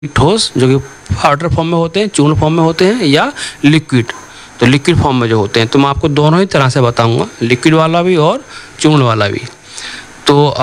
ठोस जो कि पाउडर फॉर्म में होते हैं, चूर्ण फॉर्म में होते हैं, या लिक्विड। तो लिक्विड फॉर्म में जो होते हैं, तो मैं आपको दोनों ही तरह से बताऊंगा, लिक्विड वाला भी और चूर्ण वाला भी। तो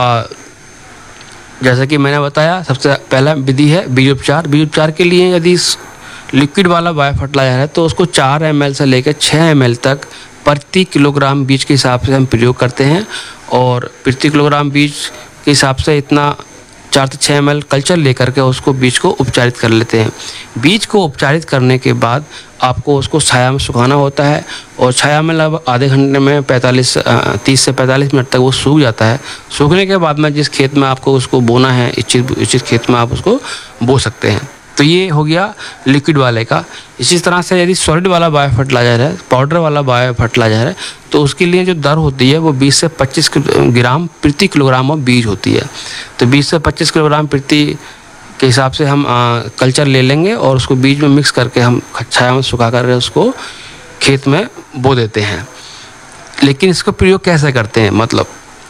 जैसा कि मैंने बताया, सबसे पहला विधि है बीज उपचार। बीज उपचार के लिए यदि लिक्विड वाला बायो फर्टिलाइजर है तो उसको 4 ml से लेकर 6 ml तक प्रति किलोग्राम बीज के हिसाब से हम प्रयोग करते हैं। और प्रति किलोग्राम बीज के हिसाब से इतना 4 से 6 ml कल्चर लेकर के उसको बीज को उपचारित कर लेते हैं। बीज को उपचारित करने के बाद आपको उसको छाया में सुखाना होता है, और छाया में लगभग आधे घंटे में 30 से 45 मिनट तक वो सूख जाता है। सूखने के बाद में जिस खेत में आपको उसको बोना है, इच्छित खेत में आप उसको बो सकते हैं। तो ये हो गया लिक्विड वाले का। इसी तरह से यदि सॉलिड वाला बायो फर्टिलाइजर है, पाउडर वाला बायो फर्टिलाइजर है, तो उसके लिए जो दर होती है वो 20 से 25 ग्राम प्रति किलोग्राम ऑफ बीज होती है। तो 20 से 25 किलोग्राम प्रति के हिसाब से हम कल्चर ले लेंगे और उसको बीज में मिक्स करके हम छाया में सुखा कर उसको खेत में बो देते हैं। लेकिन इसको प्रयोग कैसे करते हैं, मतलब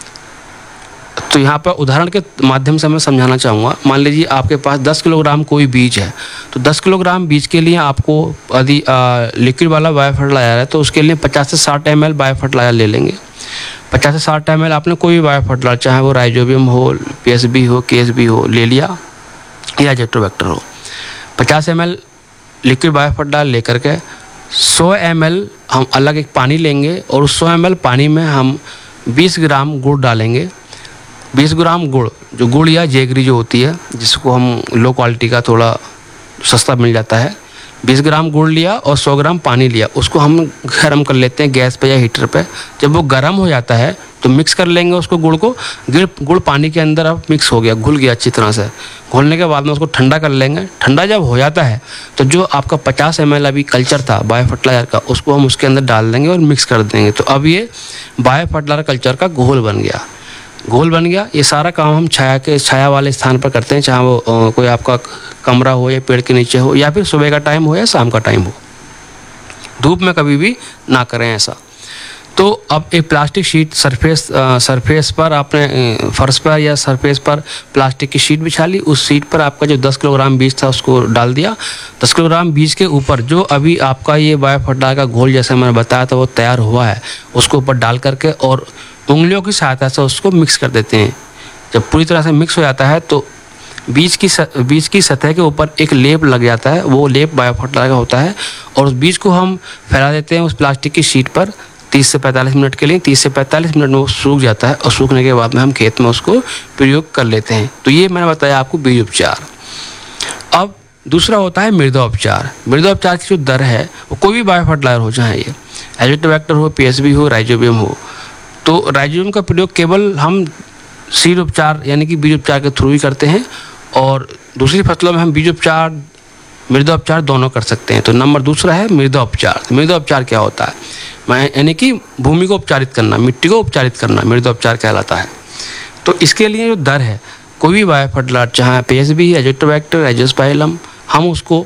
तो यहाँ पर उदाहरण के माध्यम से मैं समझाना चाहूँगा। मान लीजिए आपके पास 10 किलोग्राम कोई बीज है, तो 10 किलोग्राम बीज के लिए आपको यदि लिक्विड वाला बायो फर्टिलाइजर है तो उसके लिए 50 से 60 ml बायो फर्टिलाइजर ले लेंगे। 50 से 60 ml आपने कोई भी बायो फर्टिलाइजर, चाहे वो राइजोबियम हो, पीएसबी हो, केएसबी हो, ले लिया, या एज़ोस्टोबैक्टर हो। 50 ml लिक्विड बायो फर्टिलाइजर लेकर के 100 ml हम अलग एक पानी लेंगे, और उस 100 ml पानी में हम 20 ग्राम गुड़ डालेंगे। 20 ग्राम गुड़, जो गुड़ या जेगरी जो होती है, जिसको हम लो क्वालिटी का थोड़ा सस्ता मिल जाता है, 20 ग्राम गुड़ लिया और 100 ग्राम पानी लिया, उसको हम गर्म कर लेते हैं गैस पे या हीटर पे। जब वो गर्म हो जाता है तो मिक्स कर लेंगे उसको, गुड़ को। गुड़ पानी के अंदर अब मिक्स हो गया, घुल गया अच्छी तरह से। घोलने के बाद में उसको ठंडा कर लेंगे। ठंडा जब हो जाता है तो जो आपका 50 ml अभी कल्चर था बायो फर्टिलाइजर का, उसको हम उसके अंदर डाल देंगे और मिक्स कर देंगे। तो अब ये बायो फर्टिलाइजर कल्चर का घोल बन गया। घोल बन गया। ये सारा काम हम छाया वाले स्थान पर करते हैं, चाहे वो कोई आपका कमरा हो या पेड़ के नीचे हो, या फिर सुबह का टाइम हो या शाम का टाइम हो। धूप में कभी भी ना करें ऐसा। तो अब एक प्लास्टिक शीट सरफेस पर आपने फर्श पर या सरफेस पर प्लास्टिक की शीट बिछा ली। उस शीट पर आपका जो 10 किलोग्राम बीज था उसको डाल दिया। 10 किलोग्राम बीज के ऊपर जो अभी आपका ये बायो फर्टिलाइजर का घोल जैसे मैंने बताया था वो तैयार हुआ है, उसको ऊपर डाल करके और उंगलियों की सहायता से उसको मिक्स कर देते हैं। जब पूरी तरह से मिक्स हो जाता है तो बीज की सतह के ऊपर एक लेप लग जाता है। वो लेप बायो फर्टिलाइजर का होता है, और उस बीज को हम फैला देते हैं उस प्लास्टिक की शीट पर 30 से 45 मिनट के लिए। 30 से 45 मिनट में वो सूख जाता है, और सूखने के बाद में हम खेत में उसको प्रयोग कर लेते हैं। तो ये मैंने बताया आपको बीज उपचार। अब दूसरा होता है मृदा उपचार। मृदा उपचार की जो दर है वो कोई भी बायो फर्टिलाइजर हो, चाहे ये एज़ोस्टोबैक्टर हो, पीएसबी हो, राइजोबियम हो। तो राइजोबियम का प्रयोग केवल हम सीड उपचार यानी कि बीज उपचार के थ्रू ही करते हैं, और दूसरी फसलों में हम बीज उपचार, मृदा उपचार दोनों कर सकते हैं। तो नंबर दूसरा है मृदा उपचार। मृदा उपचार क्या होता है, यानी कि भूमि को उपचारित करना, मिट्टी को उपचारित करना, मृदा उपचार कहलाता है। तो इसके लिए जो दर है, कोई भी बायो फर्टिलाइजर, चाहे पीएसबी, एज़ोस्टोबैक्टर, एज़ोस्पाइलम, हम उसको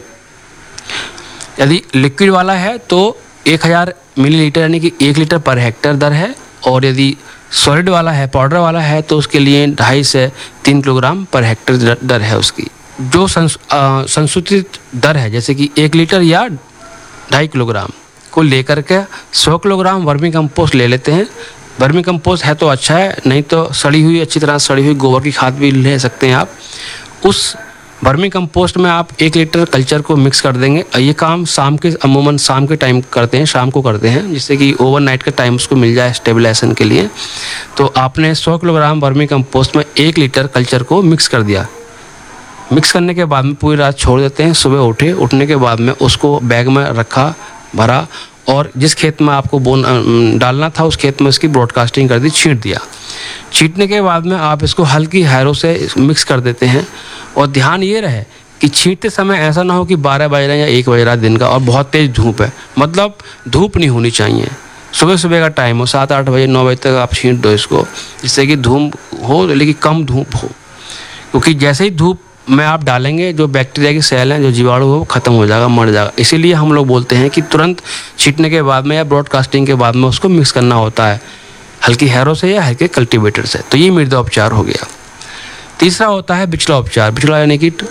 यदि लिक्विड वाला है तो 1000 मिलीलीटर यानी कि 1 लीटर पर हेक्टेयर दर है, और यदि सॉलिड वाला है, पाउडर वाला है, तो उसके लिए 2.5 से 3 किलोग्राम पर हेक्टेयर दर है उसकी। जो संशोधित दर है, जैसे कि 1 लीटर या 2.5 किलोग्राम को लेकर के 100 किलोग्राम वर्मी कंपोस्ट ले लेते हैं। वर्मी कंपोस्ट है तो अच्छा है, नहीं तो सड़ी हुई, अच्छी तरह सड़ी हुई गोबर की खाद भी ले सकते हैं आप। उस वर्मी कंपोस्ट में आप 1 लीटर कल्चर को मिक्स कर देंगे। ये काम अमूमन शाम के टाइम करते हैं, शाम को करते हैं, जिससे कि ओवरनाइट का टाइम उसको मिल जाए स्टेबलाइजेशन के लिए। तो आपने 100 किलोग्राम वर्मी कंपोस्ट में 1 लीटर कल्चर को मिक्स कर दिया। मिक्स करने के बाद में पूरी रात छोड़ देते हैं। सुबह उठने के बाद में उसको बैग में रखा, भरा, और जिस खेत में आपको डालना था उस खेत में उसकी ब्रॉडकास्टिंग कर दी, छींट दिया। छींटने के बाद में आप इसको हल्की हैरों से मिक्स कर देते हैं। और ध्यान ये रहे कि छींटते समय ऐसा ना हो कि 12 बज रहे हैं या 1 बज रहा है दिन का और बहुत तेज़ धूप है, मतलब धूप नहीं होनी चाहिए। सुबह का टाइम हो, 7-8 बजे 9 बजे तक आप छींट दो इसको, जिससे कि धूप हो लेकिन कम धूप हो, क्योंकि जैसे ही धूप में आप डालेंगे जो बैक्टीरिया की सेल हैं, जो जीवाणु हो, वो खत्म हो जाएगा, मर जाएगा। इसीलिए हम लोग बोलते हैं कि तुरंत छींटने के बाद में या ब्रॉडकास्टिंग के बाद में उसको मिक्स करना होता है, हल्की हैरों से या हल्के कल्टीवेटर से। तो ये मृदा उपचार हो गया। तीसरा होता है बिचला उपचार। बिचला यानी कि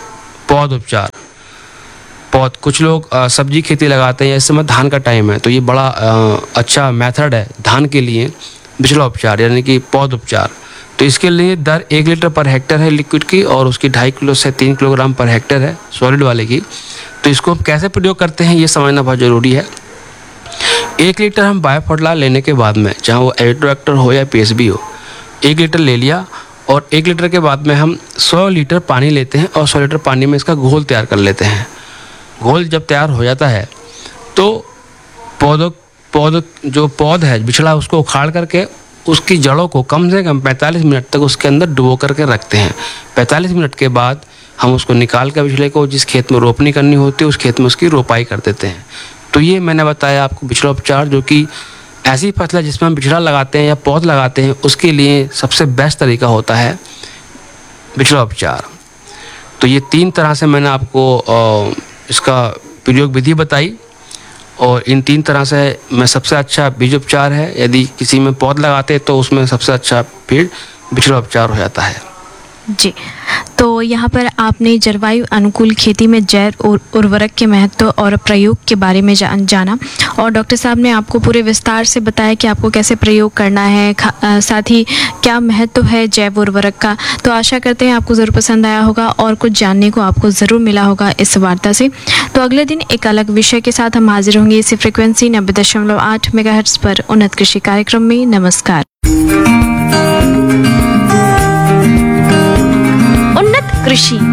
पौध उपचार। पौध, कुछ लोग सब्जी खेती लगाते हैं, इस समय धान का टाइम है, तो ये बड़ा अच्छा मेथड है धान के लिए बिचड़ा उपचार यानी कि पौध उपचार। तो इसके लिए दर 1 लीटर पर हेक्टर है लिक्विड की, और उसकी 2.5 किलो से 3 किलोग्राम पर हेक्टर है सॉलिड वाले की। तो इसको हम कैसे प्रयोग करते हैं ये समझना बहुत ज़रूरी है। 1 लीटर हम बायो फर्टिलाइजर लेने के बाद में, चाहे वो एग्रोवेक्टर हो या पीएसबी हो, 1 लीटर ले लिया, और 1 लीटर के बाद में हम 100 लीटर पानी लेते हैं और 100 लीटर पानी में इसका घोल तैयार कर लेते हैं। घोल जब तैयार हो जाता है तो पौध जो पौध है बिछड़ा, उसको उखाड़ करके उसकी जड़ों को कम से कम 45 मिनट तक उसके अंदर डुबो करके रखते हैं। 45 मिनट के बाद हम उसको निकाल कर बिछड़े को जिस खेत में रोपनी करनी होती है उस खेत में उसकी रोपाई कर देते हैं। तो ये मैंने बताया आपको बिचड़ा उपचार, जो कि ऐसी फसल है जिसमें हम बिचड़ा लगाते हैं या पौध लगाते हैं, उसके लिए सबसे बेस्ट तरीका होता है बिचड़ा उपचार। तो ये 3 तरह से मैंने आपको इसका प्रयोग विधि बताई, और इन 3 तरह से में सबसे अच्छा बीज उपचार है। यदि किसी में पौध लगाते हैं तो उसमें सबसे अच्छा फिर बिचड़ा उपचार हो जाता है। जी, तो यहाँ पर आपने जलवायु अनुकूल खेती में जैव उर्वरक के महत्व और प्रयोग के बारे में जाना, और डॉक्टर साहब ने आपको पूरे विस्तार से बताया कि आपको कैसे प्रयोग करना है, साथ ही क्या महत्व है जैव उर्वरक का। तो आशा करते हैं आपको ज़रूर पसंद आया होगा और कुछ जानने को आपको ज़रूर मिला होगा इस वार्ता से। तो अगले दिन एक अलग विषय के साथ हम हाजिर होंगे इसी फ्रिक्वेंसी 90.8 मेगाहर्ट्ज़ पर उन्नत कृषि कार्यक्रम में। नमस्कार। कृषि